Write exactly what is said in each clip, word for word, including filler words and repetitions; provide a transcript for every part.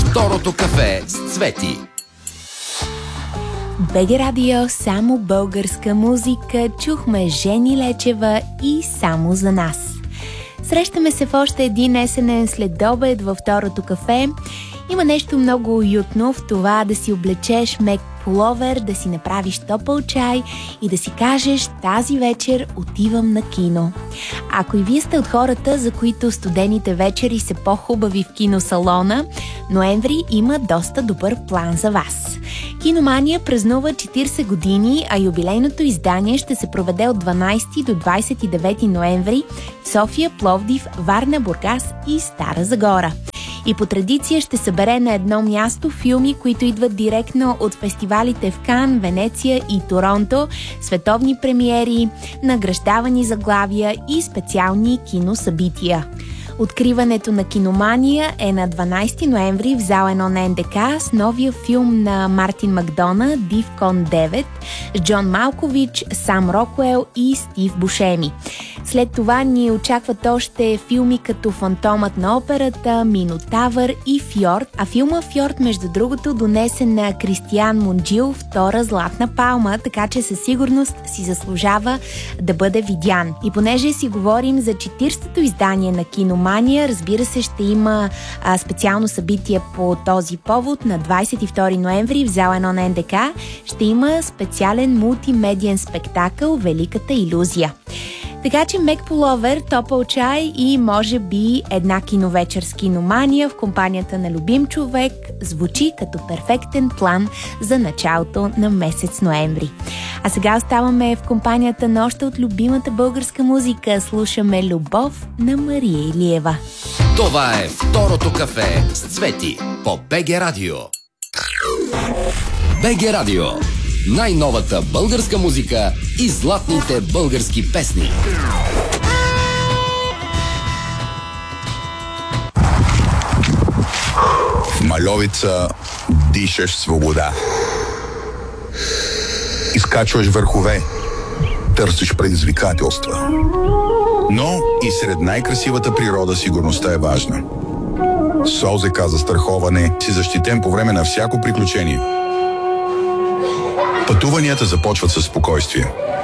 Второто кафе с Цвети. БГ Радио, само българска музика. Чухме Жени Лечева и Само за нас. Срещаме се в още един есенен следобед във Второто кафе. Има нещо много уютно в това да си облечеш мек пуловер, да си направиш топъл чай и да си кажеш: тази вечер отивам на кино. Ако и вие сте от хората, за които студените вечери са по-хубави в киносалона, ноември има доста добър план за вас. Киномания празнува четирийсет години, а юбилейното издание ще се проведе от дванайсети до двайсет и девети ноември в София, Пловдив, Варна, Бургас и Стара Загора. И по традиция ще събере на едно място филми, които идват директно от фестивалите в Кан, Венеция и Торонто, световни премиери, награждавани заглавия и специални киносъбития. Откриването на Киномания е на дванайсети ноември в зала едно на Ен Де Ка с новия филм на Мартин Макдона «Див кон девет» с Джон Малкович, Сам Рокуел и Стив Бушеми. След това ни очакват още филми като «Фантомът на операта», «Минотавър» и «Фьорд», а филма «Фьорд», между другото, донесен на Кристиян Мунджил втора златна палма, така че със сигурност си заслужава да бъде видян. И понеже си говорим за четирийсетото издание на Киномания, разбира се, ще има а, специално събитие по този повод. На двайсет и втори ноември в зала едно на Ен Де Ка ще има специален мултимедиен спектакъл «Великата илюзия». Така че мек пуловер, топъл чай и може би една киновечер с Киномания в компанията на любим човек звучи като перфектен план за началото на месец ноември. А сега оставаме в компанията на още от любимата българска музика. Слушаме «Любов» на Мария Илиева. Това е Второто кафе с Цвети по БГ Радио. БГ Радио. Най-новата българска музика и златните български песни. В Мальовица дишаш свобода. Изкачваш върхове, търсиш предизвикателства. Но и сред най-красивата природа сигурността е важна. С О Зе Ка застраховане си защитен по време на всяко приключение. Пътуванията започват със спокойствие.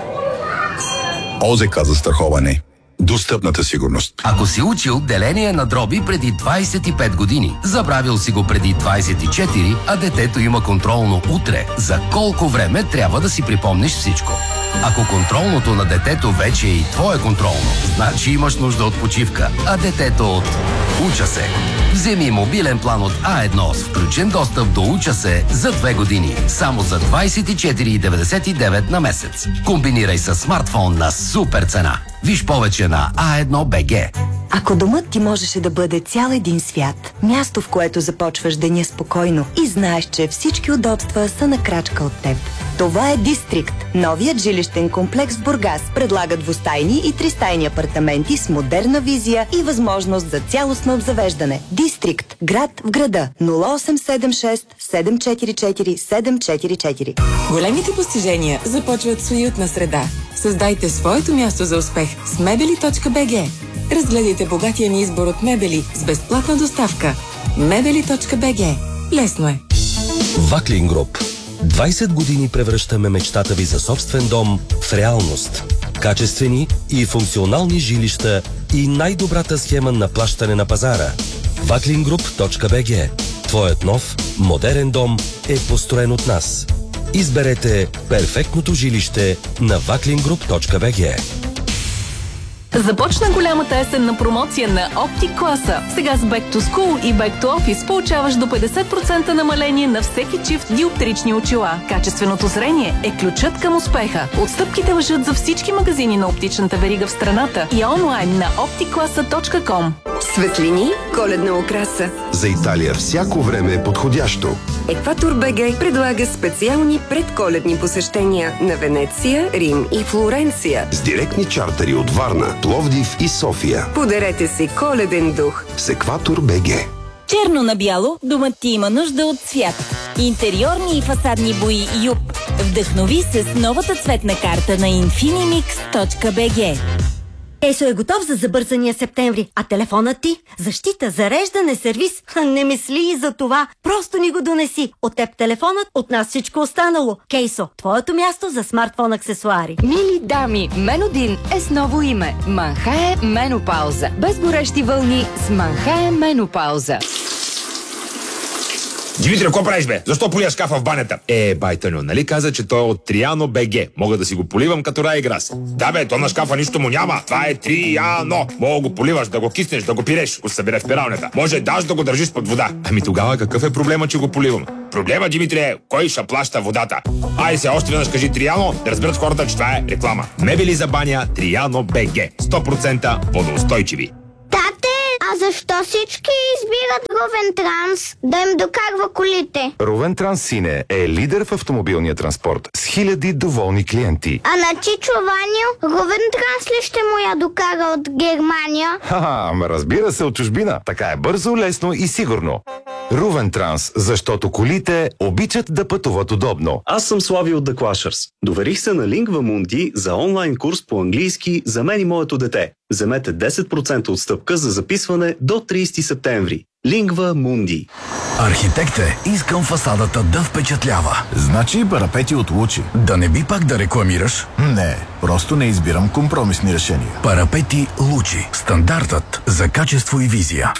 О Зе Ка застраховане. Достъпната сигурност. Ако си учил деление на дроби преди двайсет и пет години, забравил си го преди двайсет и четири, а детето има контролно утре, за колко време трябва да си припомниш всичко? Ако контролното на детето вече е и твое контролно, значи имаш нужда от почивка, а детето от Уча се. Вземи мобилен план от А едно с включен достъп до Уча се за две години. Само за двайсет и четири деветдесет и девет на месец. Комбинирай с смартфон на супер цена. Виж повече на А едно точка Б Г. Ако домът ти можеше да бъде цял един свят, място, в което започваш деня спокойно и знаеш, че всички удобства са на крачка от теб. Това е Дистрикт, новият жилищен комплекс в Бургас. Предлага двустайни и тристайни апартаменти с модерна визия и възможност за цялостно обзавеждане. Дистрикт, град в града. нула осем седем шест седем четири четири седем четири четири. Големите постижения започват с уютна среда. Създайте своето място за успех с мебели точка Б Г. Разгледайте богатия ни избор от мебели с безплатна доставка. мебели точка Б Г. Лесно е. Ваклин Груп. двайсет години превръщаме мечтата ви за собствен дом в реалност. Качествени и функционални жилища и най-добрата схема на плащане на пазара. ваклин груп точка Б Г. Твоят нов, модерен дом е построен от нас. Изберете перфектното жилище на ваклин груп точка Б Г. Започна голямата есенна промоция на Optic класа. Сега с Back to School и Back to Office получаваш до петдесет процента намаление на всеки чифт диоптрични очила. Качественото зрение е ключът към успеха. Отстъпките важат за всички магазини на оптичната верига в страната и онлайн на оптик класа точка ком. Светлини, коледна украса. За Италия всяко време е подходящо. Екватор Б Г предлага специални предколедни посещения на Венеция, Рим и Флоренция. С директни чартери от Варна, Пловдив и София. Подарете си коледен дух с Екватор Б Г. Черно на бяло, домът ти има нужда от цвят. Интериорни и фасадни бои Юп. Вдъхнови се с новата цветна карта на инфинимикс точка Б Г. Кейсо е готов за забързания септември, а телефонът ти? Защита, зареждане, сервис. Не мисли и за това. Просто ни го донеси. От теб телефонът, от нас всичко останало. Кейсо, твоето място за смартфон аксесуари. Мили дами, Менодин е с ново име. Манхае Менопауза. Без горещи вълни с Манхае Менопауза. Димитри, какво правиш, бе? Защо полия шкафа в банята? Е, байтаню, нали каза, че той е от Триано БГ. Мога да си го поливам като Райграс. Да, бе, то на шкафа нищо му няма. Това е Триано. Мога го поливаш, да го киснеш, да го пиреш, го събере в пералнята. Може даже да го държиш под вода. Ами тогава какъв е проблема, че го поливам? Проблема, Димитри, е кой ще плаща водата. Ай се, още веднъж кажи Триано, да разберат хората, че това е реклама. Мебели за баня Триано БГ. сто процента водоустойчиви. А защо всички избират Ровен Транс да им докарва колите? Ровен Транс Сине е лидер в автомобилния транспорт с хиляди доволни клиенти. А на Чичо Ваню Ровен Транс ли ще му я докара от Германия? Ха-ха, ама разбира се, от чужбина. Така е бързо, лесно и сигурно. Ровен Транс, защото колите обичат да пътуват удобно. Аз съм Слави от The Clashers. Доверих се на Lingva Mundi за онлайн курс по английски за мен и моето дете. Вземете десет процента отстъпка за записване до тридесети септември. Lingva Mundi. Архитект е, искам фасадата да впечатлява. Значи парапети от Лучи. Да не би пак да рекламираш? Не, просто не избирам компромисни решения. Парапети Лучи. Стандартът за качество и визия.